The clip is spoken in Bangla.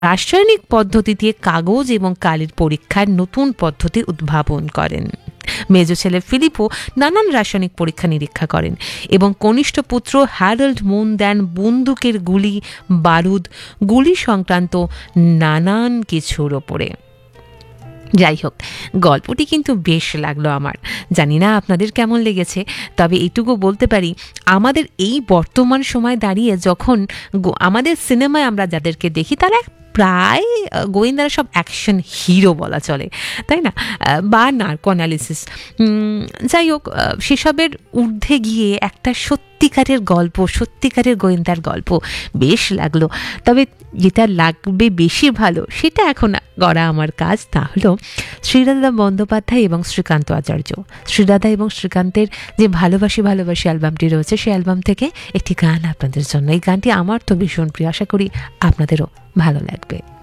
রাসায়নিক পদ্ধতি দিয়ে কাগজ এবং কালির পরীক্ষার নতুন পদ্ধতির উদ্ভাবন করেন। মেজ ছেলে ফিলিপও নানান রাসায়নিক পরীক্ষা নিরীক্ষা করেন এবং কনিষ্ঠ পুত্র হ্যারল্ড মন দেন বন্দুকের গুলি, বারুদ, গুলি সংক্রান্ত নানান কিছুর ওপরে। যাই হোক, গল্পটি কিন্তু বেশ লাগলো আমার। জানি না আপনাদের কেমন লেগেছে, তবে এইটুকু বলতে পারি, আমাদের এই বর্তমান সময় দাঁড়িয়ে যখন আমাদের সিনেমায় আমরা যাদেরকে দেখি তারা প্রায় গোয়েন্দারা সব অ্যাকশন হিরো বলা চলে, তাই না? বা নার্কো অ্যানালিসিস। যাই হোক, সেসবের ঊর্ধ্বে গিয়ে একটা সত্যিকারের গল্প, সত্যিকারের গোয়েন্দার গল্প বেশ লাগলো। তবে যেটা লাগবে বেশি ভালো সেটা এখন করা আমার কাজ, তা হলো শ্রীরাধা বন্দ্যোপাধ্যায় এবং শ্রীকান্ত আচার্য। শ্রীরাধা এবং শ্রীকান্তের যে ভালোবাসি ভালোবাসি অ্যালবামটি রয়েছে, সেই অ্যালবাম থেকে একটি গান আপনাদের জন্য। এই গানটি আমার তো ভীষণ প্রিয়, আশা করি আপনাদেরও ভালো লাগবে।